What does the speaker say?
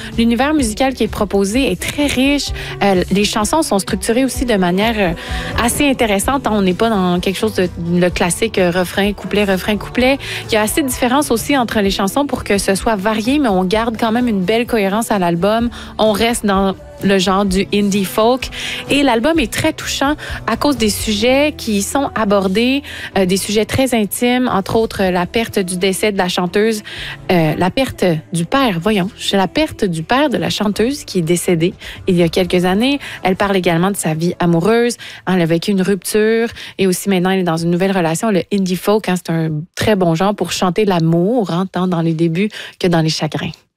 L'univers musical qui est proposé est très riche. Les chansons sont structurées aussi de manière assez intéressante. On n'est pas dans quelque chose de le classique refrain, couplet. Il y a assez de différence aussi entre les chansons pour que ce soit varié, mais on garde quand même une belle cohérence à l'album. On reste dans le genre du indie folk. Et l'album est très touchant à cause des sujets qui sont abordés, des sujets très intimes, entre autres la perte du décès de la chanteuse, la perte du père de la chanteuse qui est décédée il y a quelques années. Elle parle également de sa vie amoureuse. Elle a vécu une rupture et aussi maintenant elle est dans une nouvelle relation. Le indie folk, c'est un très bon genre pour chanter l'amour, tant dans les débuts que dans les chagrins.